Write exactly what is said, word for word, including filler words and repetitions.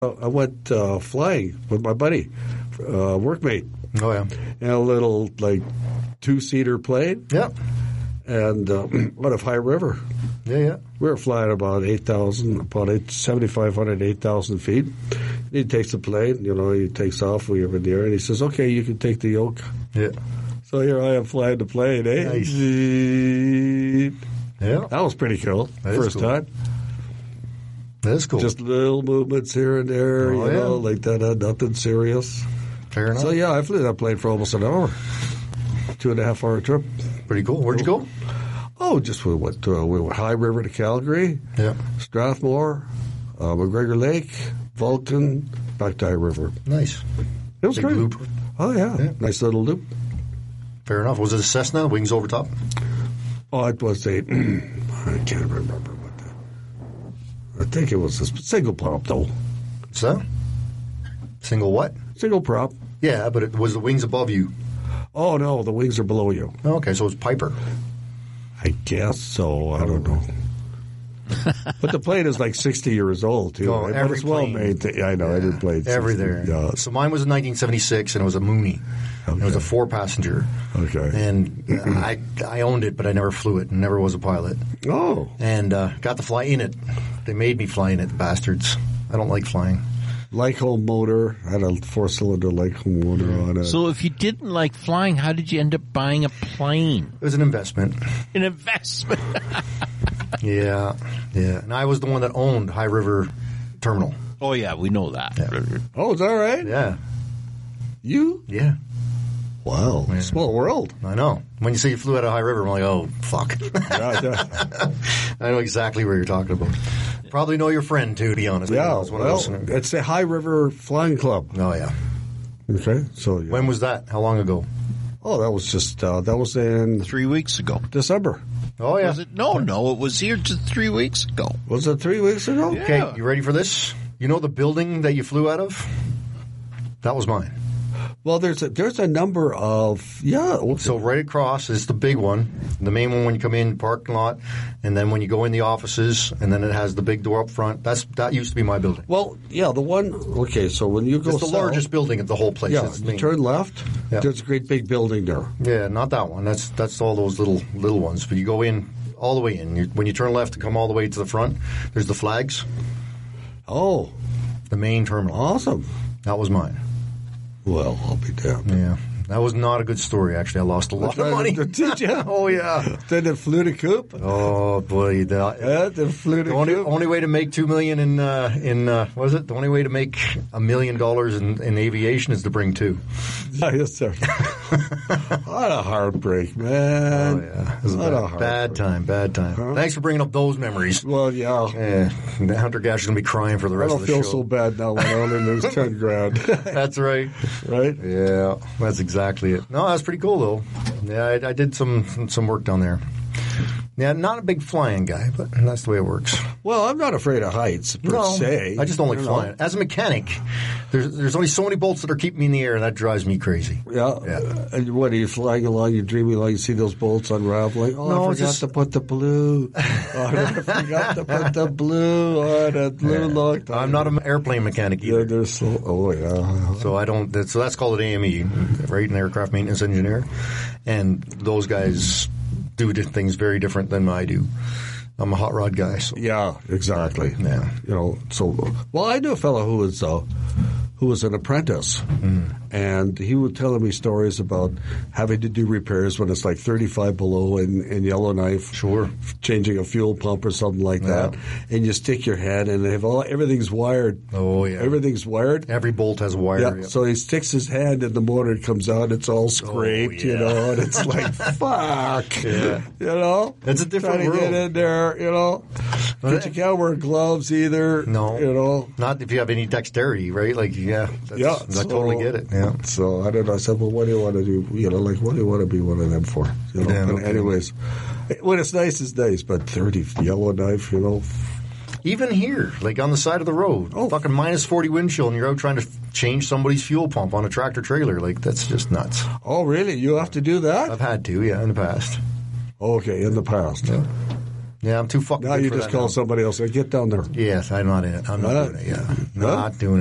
I went uh, flying with my buddy, uh, workmate. Oh, yeah. In a little, like, two-seater plane. Yeah. And uh, out of High River. Yeah, yeah. We were flying about eight thousand, about seventy-five hundred, eight thousand feet. He takes the plane, you know, he takes off, we were in the air, and he says, okay, you can take the yoke. Yeah. So here I am flying the plane, eh? Nice. Yeah. That was pretty cool. That First cool. time. That's cool. Just little movements here and there, Oh, you yeah. know, like that, uh, nothing serious. Fair enough. So, yeah, I flew that plane for almost an hour. Two and a half hour trip. Pretty cool. Where'd you go? Oh, just we went to uh, we went High River to Calgary, Yeah. Strathmore, uh, McGregor Lake, Vulcan, back to High River. Nice. It was Big great. loop. Oh, yeah. Yeah. Nice little loop. Fair enough. Was it a Cessna, wings over top? Oh, it was a, I can't remember what the, I think it was a single prop, though. What's that? Single what? Single prop. Yeah, but it was the wings above you. Oh, no, the wings are below you. Oh, okay, so it's Piper. I guess so. I don't know. But the plane is like sixty years old, too. Oh, right? every But it's well plane. made. To, I know, Yeah. every plane. Every there. Yeah. So mine was in nineteen seventy-six, and it was a Mooney. Okay. It was a four-passenger. Okay. And uh, I I owned it, but I never flew it. Never was a pilot. Oh. And uh, got to fly in it. They made me fly in it, the bastards. I don't like flying. Lycombe motor. had a four-cylinder Lycombe motor on it. So if you didn't like flying, how did you end up buying a plane? It was an investment. An investment. Yeah, yeah. And I was the one that owned High River Terminal. Oh, yeah, we know that. Yeah. Oh, is that right? Yeah, You? yeah. Wow. Yeah. Small world. I know. When you say you flew out of High River, I'm like, oh, fuck. Yeah, yeah. I know exactly what you're talking about. Probably know your friend, too, to be honest. Yeah, It's one of well, those- it's the High River Flying Club. Oh, yeah. Okay, so yeah. When was that? How long ago? Oh, that was just uh, that was in Three weeks ago. December. Oh, yeah. Was it? No, no, it was here just three weeks ago. Was it three weeks ago? Yeah. Okay, you ready for this? You know the building that you flew out of? That was mine. Well, there's a, there's a number of yeah. So right across is the big one, the main one when you come in, parking lot, and then when you go in the offices, and then it has the big door up front. That's that used to be my building. Well, yeah, the one. Okay, so when you go It's the south, largest building of the whole place. Yeah, It's the you main- turn left. Yeah. There's a great big building there. Yeah, not that one. That's that's all those little little ones. But you go in all the way in. You, when you turn left to come all the way to the front, there's the flags, Oh, the main terminal. awesome. That was mine. Well, I'll be damned. Yeah, that was not a good story. Actually, I lost a lot of money. Did you? Oh yeah. Then it flew to Coop. Oh boy, the, Yeah, then it flew to the only Coop. only way to make two million in uh, in uh, what is it? The only way to make a million dollars in, in aviation is to bring two. Yeah, yes, sir. What a heartbreak, man. Oh yeah, it was a What a bad, heartbreak. bad time, bad time. Huh? Thanks for bringing up those memories. Well, yeah. Yeah, the Hunter Gash is gonna be crying for the I rest don't of the feel show. so bad now when I only lose ten grand. That's right. Right? Yeah, that's exactly it. No, that's pretty cool though. Yeah, I, I did some some work down there. Yeah, not a big flying guy, but that's the way it works. Well, I'm not afraid of heights per No, se. I just don't like You know. flying. As a mechanic, there's there's only so many bolts that are keeping me in the air, and that drives me crazy. Yeah. Yeah. And what, are you flying along, you're dreaming along, you see those bolts unraveling? Oh, No, I it's forgot just- to put the blue. Oh, I forgot to put the blue on a blue lock. I'm not an airplane mechanic Yeah, either. they're so, oh, yeah. So I don't. That, so that's called an A M E, right? An aircraft maintenance engineer, and those guys do di- things very different than I do. I'm a hot rod guy. So. Yeah, exactly. Yeah. You know, so, well, I knew a fellow who was, uh, who was an apprentice, Mm. and he was telling me stories about having to do repairs when it's like thirty-five below in, in Yellowknife. Sure. Changing a fuel pump or something like that. And you stick your head and they have all, everything's wired. Oh yeah. Everything's wired. Every bolt has a wire. Yeah, Yep. so he sticks his hand in the motor, it comes out, it's all scraped, you yeah. know, and it's like, fuck, Yeah. you know? It's a different Trying to get world. in there, you know? But you can't wear gloves either, No. you know? Not if you have any dexterity, right? Like, yeah, that's, Yeah, I totally so- get it. Yeah. So I don't know, I said, well, what do you want to do? You know, like, what do you want to be one of them for? You know? Yeah, And okay. anyways, when it's nice, it's nice, but thirty Yellowknife, you know? Even here, like on the side of the road, Oh. fucking minus forty wind chill, and you're out trying to change somebody's fuel pump on a tractor trailer. Like, that's just nuts. Oh, really? You have to do that? I've had to, yeah, in the past. Okay, in the past. Yeah. Yeah, I'm too fucking Now good you for just that call now. somebody else. Say, get down there. Yes, I'm not in it. I'm not Huh? doing it. Yeah, Huh? not doing it.